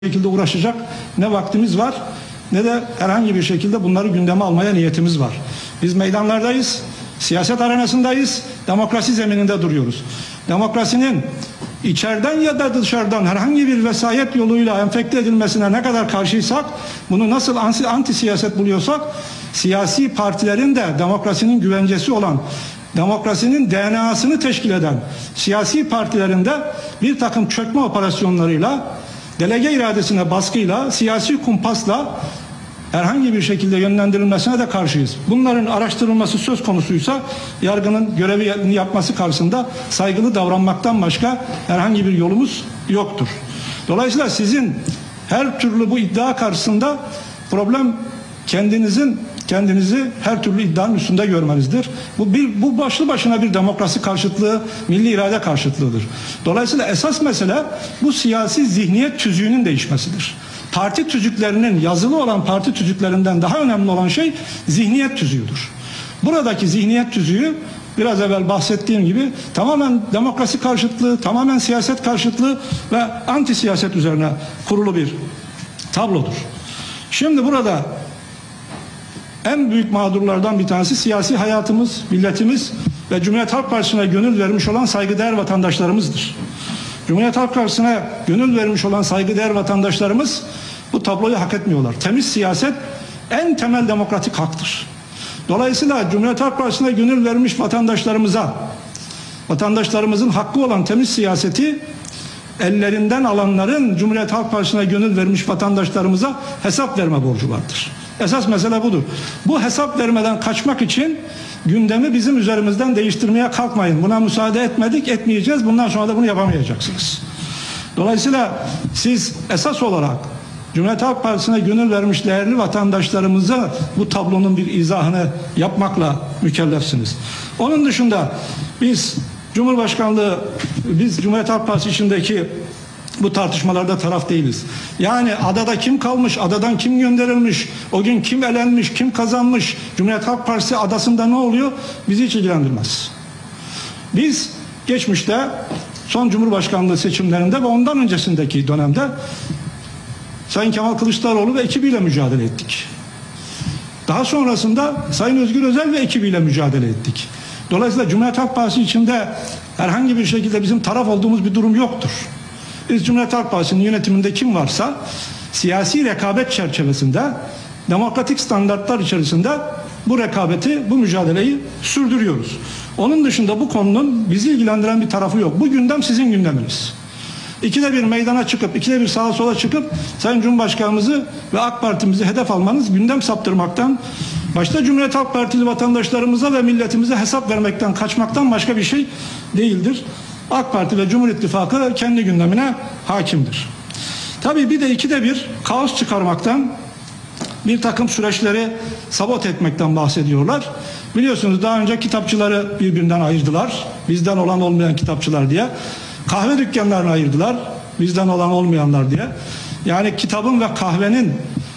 şekilde uğraşacak ne vaktimiz var ne de herhangi bir şekilde bunları gündeme almaya niyetimiz var. Biz meydanlardayız, siyaset arenasındayız, demokrasi zemininde duruyoruz. Demokrasinin içeriden ya da dışarıdan herhangi bir vesayet yoluyla enfekte edilmesine ne kadar karşıysak, bunu nasıl anti siyaset buluyorsak, siyasi partilerin de demokrasinin güvencesi olan, demokrasinin DNA'sını teşkil eden siyasi partilerin de bir takım çökme operasyonlarıyla, delege iradesine baskıyla, siyasi kumpasla herhangi bir şekilde yönlendirilmesine de karşıyız. Bunların araştırılması söz konusuysa yargının görevini yapması karşısında saygılı davranmaktan başka herhangi bir yolumuz yoktur. Dolayısıyla sizin her türlü bu iddia karşısında problem kendinizi her türlü iddianın üstünde görmenizdir. Bu başlı başına bir demokrasi karşıtlığı, milli irade karşıtlığıdır. Dolayısıyla esas mesele bu siyasi zihniyet tüzüğünün değişmesidir. Parti tüzüklerinin, yazılı olan parti tüzüklerinden daha önemli olan şey zihniyet tüzüğüdür. Buradaki zihniyet tüzüğü biraz evvel bahsettiğim gibi tamamen demokrasi karşıtlığı, tamamen siyaset karşıtlığı ve anti siyaset üzerine kurulu bir tablodur. Şimdi burada en büyük mağdurlardan bir tanesi siyasi hayatımız, milletimiz ve Cumhuriyet Halk Partisi'ne gönül vermiş olan saygıdeğer vatandaşlarımızdır. Cumhuriyet Halk Partisi'ne gönül vermiş olan saygıdeğer vatandaşlarımız bu tabloyu hak etmiyorlar. Temiz siyaset en temel demokratik haktır. Dolayısıyla Cumhuriyet Halk Partisi'ne gönül vermiş vatandaşlarımızın hakkı olan temiz siyaseti ellerinden alanların Cumhuriyet Halk Partisi'ne gönül vermiş vatandaşlarımıza hesap verme borcu vardır. Esas mesele budur. Bu hesap vermeden kaçmak için gündemi bizim üzerimizden değiştirmeye kalkmayın. Buna müsaade etmedik, etmeyeceğiz. Bundan sonra da bunu yapamayacaksınız. Dolayısıyla siz esas olarak Cumhuriyet Halk Partisi'ne gönül vermiş değerli vatandaşlarımıza bu tablonun bir izahını yapmakla mükellefsiniz. Onun dışında biz Cumhuriyet Halk Partisi içindeki bu tartışmalarda taraf değiliz. Yani adada kim kalmış, adadan kim gönderilmiş, o gün kim elenmiş, kim kazanmış, Cumhuriyet Halk Partisi adasında ne oluyor bizi hiç ilgilendirmez. Biz geçmişte son Cumhurbaşkanlığı seçimlerinde ve ondan öncesindeki dönemde Sayın Kemal Kılıçdaroğlu ve ekibiyle mücadele ettik. Daha sonrasında Sayın Özgür Özel ve ekibiyle mücadele ettik. Dolayısıyla Cumhuriyet Halk Partisi içinde herhangi bir şekilde bizim taraf olduğumuz bir durum yoktur. Biz Cumhuriyet Halk Partisi'nin yönetiminde kim varsa siyasi rekabet çerçevesinde demokratik standartlar içerisinde bu rekabeti, bu mücadeleyi sürdürüyoruz. Onun dışında bu konunun bizi ilgilendiren bir tarafı yok. Bu gündem sizin gündeminiz. İkide bir meydana çıkıp, ikide bir sağa sola çıkıp Sayın Cumhurbaşkanımızı ve AK Parti'mizi hedef almanız, gündem saptırmaktan, başta Cumhuriyet Halk Partili vatandaşlarımıza ve milletimize hesap vermekten, kaçmaktan başka bir şey değildir. AK Parti ve Cumhur İttifakı kendi gündemine hakimdir. Tabii bir de ikide bir kaos çıkarmaktan, bir takım süreçleri sabot etmekten bahsediyorlar. Biliyorsunuz daha önce kitapçıları birbirinden ayırdılar. Bizden olan olmayan kitapçılar diye. Kahve dükkanlarını ayırdılar. Bizden olan olmayanlar diye. Yani kitabın ve kahvenin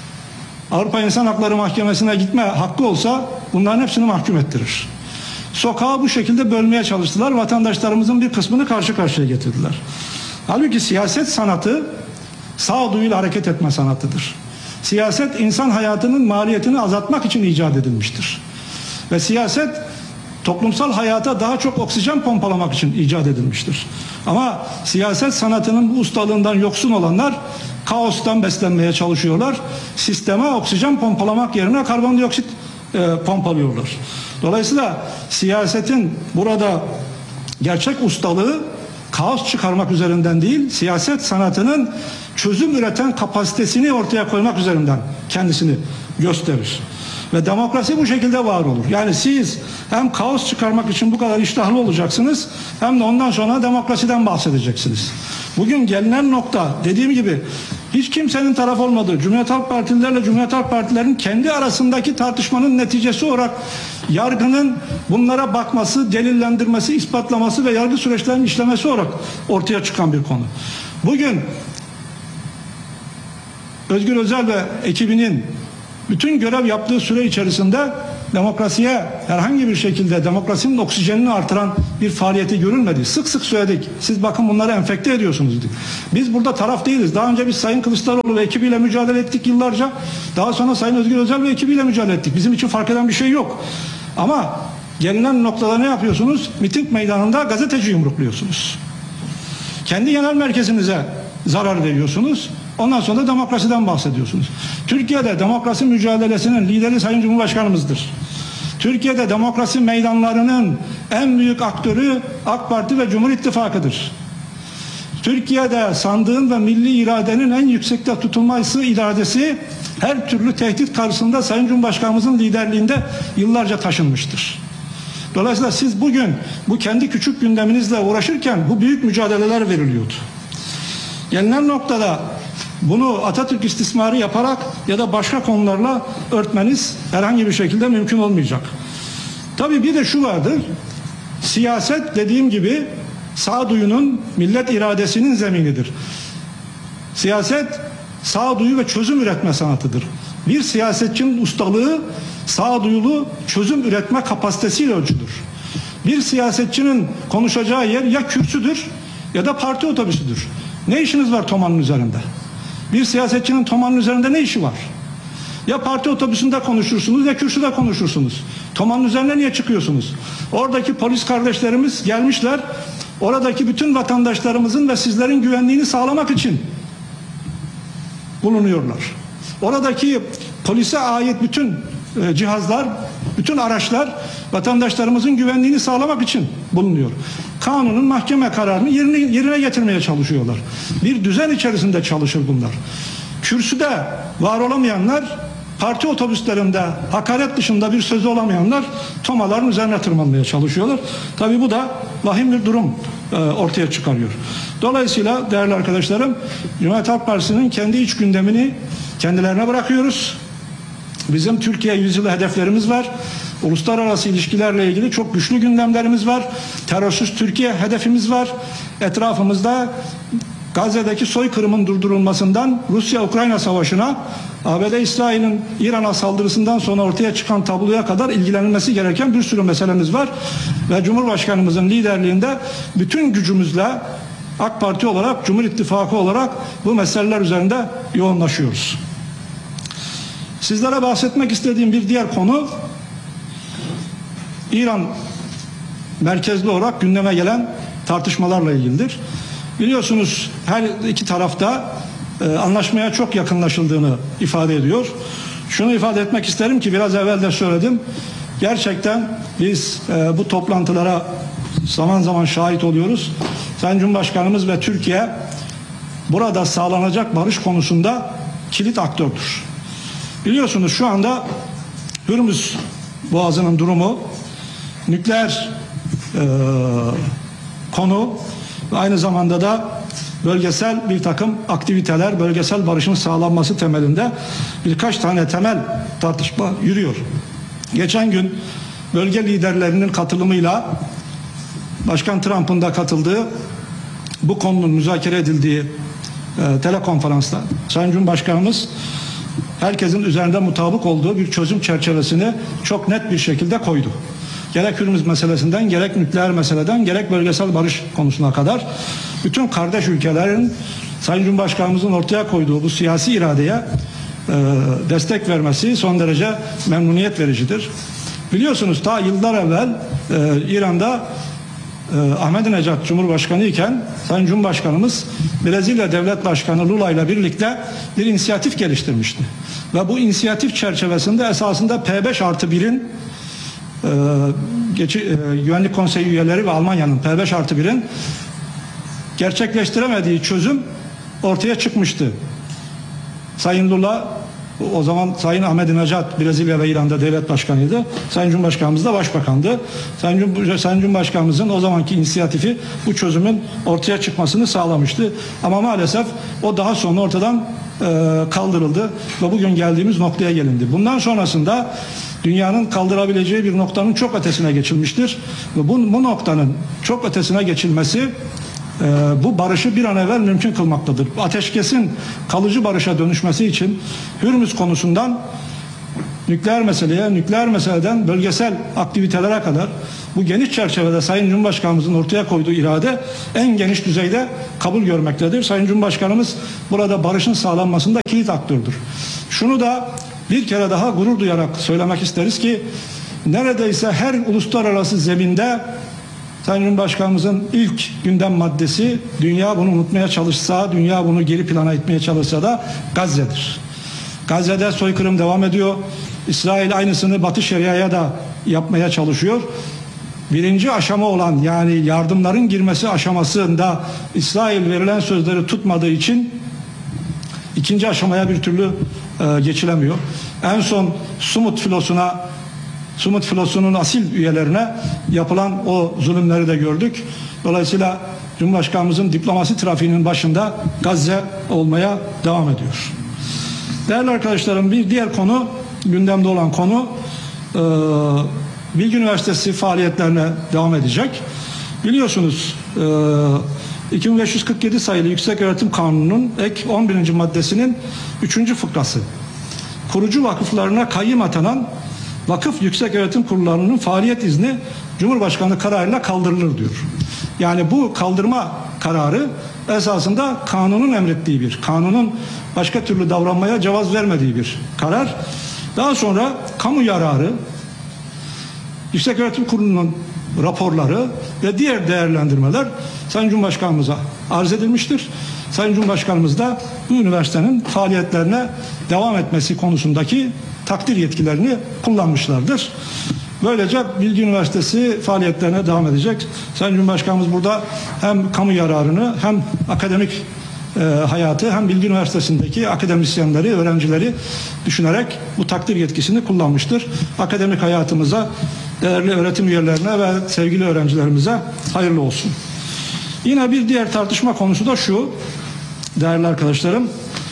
Avrupa İnsan Hakları Mahkemesi'ne gitme hakkı olsa bunların hepsini mahkum ettirir. Sokağı bu şekilde bölmeye çalıştılar. Vatandaşlarımızın bir kısmını karşı karşıya getirdiler. Halbuki siyaset sanatı sağduyuyla hareket etme sanatıdır. Siyaset insan hayatının maliyetini azaltmak için icat edilmiştir. Ve siyaset toplumsal hayata daha çok oksijen pompalamak için icat edilmiştir. Ama siyaset sanatının bu ustalığından yoksun olanlar kaostan beslenmeye çalışıyorlar. Sisteme oksijen pompalamak yerine karbondioksit pompalıyorlar. Dolayısıyla siyasetin burada gerçek ustalığı kaos çıkarmak üzerinden değil, siyaset sanatının çözüm üreten kapasitesini ortaya koymak üzerinden kendisini gösterir. Ve demokrasi bu şekilde var olur. Yani siz hem kaos çıkarmak için bu kadar iştahlı olacaksınız, hem de ondan sonra demokrasiden bahsedeceksiniz. Bugün gelinen nokta, dediğim gibi, hiç kimsenin taraf olmadığı, Cumhuriyet Halk Partililerle Cumhuriyet Halk Partilerin kendi arasındaki tartışmanın neticesi olarak yargının bunlara bakması, delillendirmesi, ispatlaması ve yargı süreçlerinin işlemesi olarak ortaya çıkan bir konu. Bugün Özgür Özel ve ekibinin bütün görev yaptığı süre içerisinde demokrasiye herhangi bir şekilde demokrasinin oksijenini artıran bir faaliyeti görülmedi. Sık sık söyledik. Siz bakın bunları enfekte ediyorsunuz dedik. Biz burada taraf değiliz. Daha önce biz Sayın Kılıçdaroğlu ve ekibiyle mücadele ettik yıllarca. Daha sonra Sayın Özgür Özel ve ekibiyle mücadele ettik. Bizim için fark eden bir şey yok. Ama gelinen noktada ne yapıyorsunuz? Miting meydanında gazeteci yumrukluyorsunuz. Kendi genel merkezinize zarar veriyorsunuz. Ondan sonra da demokrasiden bahsediyorsunuz. Türkiye'de demokrasi mücadelesinin lideri Sayın Cumhurbaşkanımızdır. Türkiye'de demokrasi meydanlarının en büyük aktörü AK Parti ve Cumhur İttifakı'dır. Türkiye'de sandığın ve milli iradenin en yüksekte tutulması iradesi her türlü tehdit karşısında Sayın Cumhurbaşkanımızın liderliğinde yıllarca taşınmıştır. Dolayısıyla siz bugün bu kendi küçük gündeminizle uğraşırken bu büyük mücadeleler veriliyordu. Gelinen noktada bunu Atatürk istismarı yaparak ya da başka konularla örtmeniz herhangi bir şekilde mümkün olmayacak. Tabii bir de şu vardır. Siyaset dediğim gibi sağduyunun, millet iradesinin zeminidir. Siyaset sağduyu ve çözüm üretme sanatıdır. Bir siyasetçinin ustalığı sağduyulu çözüm üretme kapasitesiyle ölçülür. Bir siyasetçinin konuşacağı yer ya kürsüdür ya da parti otobüsüdür. Ne işiniz var Toma'nın üzerinde? Bir siyasetçinin Toma'nın üzerinde ne işi var? Ya parti otobüsünde konuşursunuz ya kürsüde konuşursunuz. Toma'nın üzerine niye çıkıyorsunuz? Oradaki polis kardeşlerimiz gelmişler. Oradaki bütün vatandaşlarımızın ve sizlerin güvenliğini sağlamak için bulunuyorlar. Oradaki polise ait bütün cihazlar, bütün araçlar vatandaşlarımızın güvenliğini sağlamak için bulunuyor. Kanunun mahkeme kararını yerine getirmeye çalışıyorlar. Bir düzen içerisinde çalışır bunlar. Kürsüde var olamayanlar, parti otobüslerinde hakaret dışında bir sözü olamayanlar tomaların üzerine tırmanmaya çalışıyorlar. Tabii bu da vahim bir durum ortaya çıkarıyor. Dolayısıyla değerli arkadaşlarım, Cumhuriyet Halk Partisi'nin kendi iç gündemini kendilerine bırakıyoruz. Bizim Türkiye yüzyılı hedeflerimiz var. Uluslararası ilişkilerle ilgili çok güçlü gündemlerimiz var. Terörsüz Türkiye hedefimiz var. Etrafımızda Gazze'deki soykırımın durdurulmasından Rusya-Ukrayna savaşına, ABD-İsrail'in İran'a saldırısından sonra ortaya çıkan tabloya kadar ilgilenilmesi gereken bir sürü meselemiz var. Ve Cumhurbaşkanımızın liderliğinde bütün gücümüzle AK Parti olarak, Cumhur İttifakı olarak bu meseleler üzerinde yoğunlaşıyoruz. Sizlere bahsetmek istediğim bir diğer konu İran merkezli olarak gündeme gelen tartışmalarla ilgilidir. Biliyorsunuz her iki tarafta anlaşmaya çok yakınlaşıldığını ifade ediyor. Şunu ifade etmek isterim ki biraz evvel de söyledim. Gerçekten biz bu toplantılara zaman zaman şahit oluyoruz. Sayın Cumhurbaşkanımız ve Türkiye burada sağlanacak barış konusunda kilit aktördür. Biliyorsunuz şu anda Hürmüz Boğazı'nın durumu, nükleer konu ve aynı zamanda da bölgesel bir takım aktiviteler, bölgesel barışın sağlanması temelinde birkaç tane temel tartışma yürüyor. Geçen gün bölge liderlerinin katılımıyla Başkan Trump'ın da katıldığı, bu konunun müzakere edildiği telekonferansta Sayın Cumhurbaşkanımız herkesin üzerinde mutabık olduğu bir çözüm çerçevesini çok net bir şekilde koydu. Gerek Hürmüz meselesinden, gerek nükleer meseleden, gerek bölgesel barış konusuna kadar bütün kardeş ülkelerin Sayın Cumhurbaşkanımızın ortaya koyduğu bu siyasi iradeye destek vermesi son derece memnuniyet vericidir. Biliyorsunuz ta yıllar evvel İran'da Ahmadinejad Cumhurbaşkanı iken Sayın Cumhurbaşkanımız Brezilya Devlet Başkanı Lula ile birlikte bir inisiyatif geliştirmişti. Ve bu inisiyatif çerçevesinde esasında P5+1'in Güvenlik Konseyi üyeleri ve Almanya'nın P5+1'in gerçekleştiremediği çözüm ortaya çıkmıştı. Sayın Lula, o zaman Sayın Ahmadinejad Brezilya ve İran'da devlet başkanıydı. Sayın Cumhurbaşkanımız da başbakandı. Sayın Cumhurbaşkanımızın o zamanki inisiyatifi bu çözümün ortaya çıkmasını sağlamıştı. Ama maalesef o daha sonra ortadan kaldırıldı ve bugün geldiğimiz noktaya gelindi. Bundan sonrasında dünyanın kaldırabileceği bir noktanın çok ötesine geçilmiştir. Ve bu noktanın çok ötesine geçilmesi bu barışı bir an evvel mümkün kılmaktadır. Ateşkesin kalıcı barışa dönüşmesi için Hürmüz konusundan nükleer meseleye, nükleer meseleden bölgesel aktivitelere kadar bu geniş çerçevede Sayın Cumhurbaşkanımızın ortaya koyduğu irade en geniş düzeyde kabul görmektedir. Sayın Cumhurbaşkanımız burada barışın sağlanmasında kilit aktördür. Şunu da bir kere daha gurur duyarak söylemek isteriz ki neredeyse her uluslararası zeminde Sayın Cumhurbaşkanımızın ilk gündem maddesi, dünya bunu unutmaya çalışsa, dünya bunu geri plana itmeye çalışsa da Gazze'dir. Gazze'de soykırım devam ediyor. İsrail aynısını Batı Şeria'ya da yapmaya çalışıyor. Birinci aşama olan, yani yardımların girmesi aşamasında İsrail verilen sözleri tutmadığı için ikinci aşamaya bir türlü geçilemiyor. En son Sumut filosunun asil üyelerine yapılan o zulümleri de gördük. Dolayısıyla Cumhurbaşkanımızın diplomasi trafiğinin başında Gazze olmaya devam ediyor. Değerli arkadaşlarım, bir diğer konu, gündemde olan konu Bilgi Üniversitesi faaliyetlerine devam edecek. Biliyorsunuz 2547 sayılı Yükseköğretim Kanunu'nun ek 11. maddesinin 3. fıkrası. Kurucu vakıflarına kayyım atanan vakıf yükseköğretim kurullarının faaliyet izni Cumhurbaşkanı kararıyla kaldırılır diyor. Yani bu kaldırma kararı esasında kanunun emrettiği bir, kanunun başka türlü davranmaya cevaz vermediği bir karar. Daha sonra kamu yararı, Yükseköğretim Kurulu'nun raporları ve diğer değerlendirmeler Sayın Cumhurbaşkanımıza arz edilmiştir. Sayın Cumhurbaşkanımız da bu üniversitenin faaliyetlerine devam etmesi konusundaki takdir yetkilerini kullanmışlardır. Böylece Bilgi Üniversitesi faaliyetlerine devam edecek. Sayın Cumhurbaşkanımız burada hem kamu yararını hem akademik hayatı hem Bilgi Üniversitesi'ndeki akademisyenleri, öğrencileri düşünerek bu takdir yetkisini kullanmıştır. Akademik hayatımıza, değerli öğretim üyelerine ve sevgili öğrencilerimize hayırlı olsun. Yine bir diğer tartışma konusu da şu, değerli arkadaşlarım,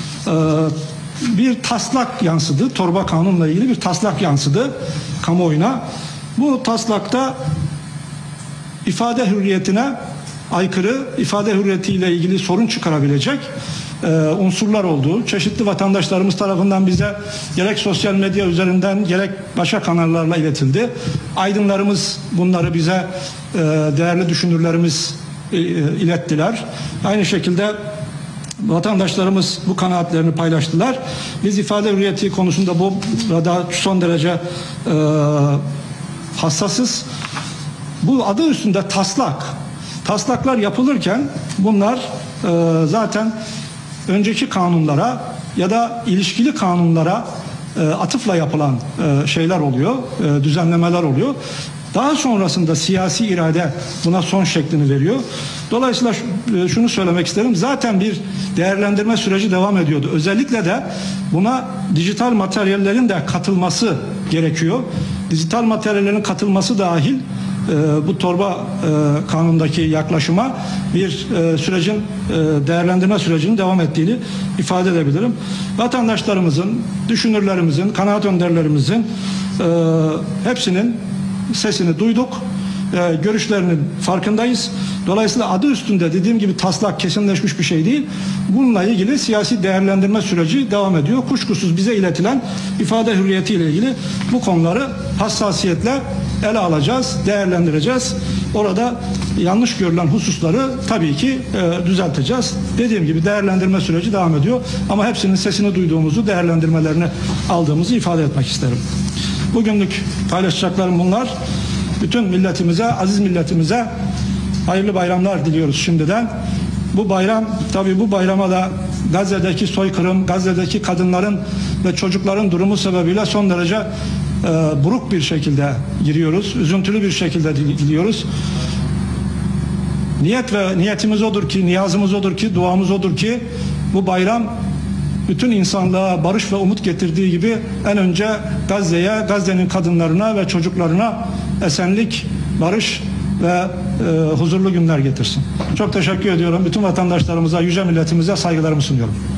bir taslak yansıdı, torba kanunla ilgili bir taslak yansıdı kamuoyuna. Bu taslakta ifade hürriyetine aykırı, ifade hürriyetiyle ilgili sorun çıkarabilecek unsurlar olduğu, çeşitli vatandaşlarımız tarafından bize gerek sosyal medya üzerinden gerek başka kanallarla iletildi. Aydınlarımız bunları bize, değerli düşünürlerimiz ilettiler. Aynı şekilde vatandaşlarımız bu kanaatlerini paylaştılar. Biz ifade hürriyeti konusunda burada son derece hassasız. Bu adı üstünde taslaklar yapılırken bunlar zaten önceki kanunlara ya da ilişkili kanunlara atıfla yapılan şeyler oluyor, düzenlemeler oluyor. Daha sonrasında siyasi irade buna son şeklini veriyor. Dolayısıyla şunu söylemek isterim. Zaten bir değerlendirme süreci devam ediyordu. Özellikle de buna dijital materyallerin de katılması gerekiyor. Dijital materyallerin katılması dahil bu torba kanundaki yaklaşıma bir sürecin, değerlendirme sürecinin devam ettiğini ifade edebilirim. Vatandaşlarımızın, düşünürlerimizin, kanaat önderlerimizin hepsinin sesini duyduk, görüşlerinin farkındayız. Dolayısıyla adı üstünde dediğim gibi taslak kesinleşmiş bir şey değil. Bununla ilgili siyasi değerlendirme süreci devam ediyor. Kuşkusuz bize iletilen ifade hürriyeti ile ilgili bu konuları hassasiyetle ele alacağız, değerlendireceğiz. Orada yanlış görülen hususları tabii ki düzelteceğiz. Dediğim gibi değerlendirme süreci devam ediyor. Ama hepsinin sesini duyduğumuzu, değerlendirmelerini aldığımızı ifade etmek isterim. Bugünlük paylaşacaklarım bunlar. Bütün milletimize, aziz milletimize hayırlı bayramlar diliyoruz şimdiden. Bu bayram, tabii bu bayrama da Gazze'deki soykırım, Gazze'deki kadınların ve çocukların durumu sebebiyle son derece buruk bir şekilde giriyoruz. Üzüntülü bir şekilde gidiyoruz. Niyetimiz odur ki, niyazımız odur ki, duamız odur ki bu bayram bütün insanlığa barış ve umut getirdiği gibi en önce Gazze'ye, Gazze'nin kadınlarına ve çocuklarına esenlik, barış ve huzurlu günler getirsin. Çok teşekkür ediyorum. Bütün vatandaşlarımıza, yüce milletimize saygılarımı sunuyorum.